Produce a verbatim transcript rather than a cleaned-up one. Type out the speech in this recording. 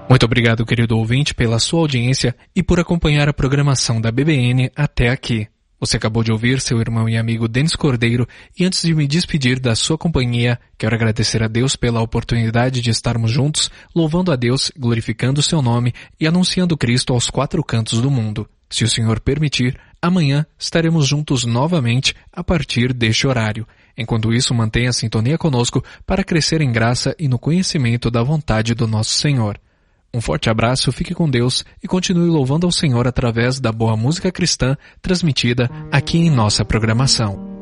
Muito obrigado, querido ouvinte, pela sua audiência e por acompanhar a programação da B B N até aqui. Você acabou de ouvir seu irmão e amigo Denis Cordeiro, e antes de me despedir da sua companhia, quero agradecer a Deus pela oportunidade de estarmos juntos, louvando a Deus, glorificando o seu nome e anunciando Cristo aos quatro cantos do mundo. Se o Senhor permitir, amanhã estaremos juntos novamente a partir deste horário. Enquanto isso, mantenha a sintonia conosco para crescer em graça e no conhecimento da vontade do nosso Senhor. Um forte abraço, fique com Deus e continue louvando ao Senhor através da boa música cristã transmitida aqui em nossa programação.